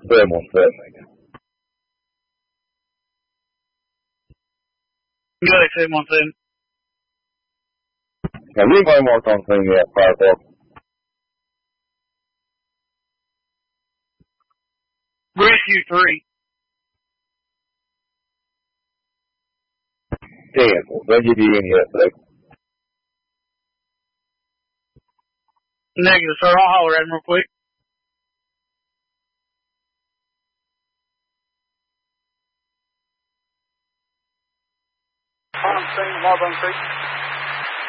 717 again. Go ahead, 717. Has anybody marked on scene yet, fire truck? Rescue 3. 10. They'll give you any yet, Negative, sir. I'll holler at him real quick. On scene, Marlboro Creek.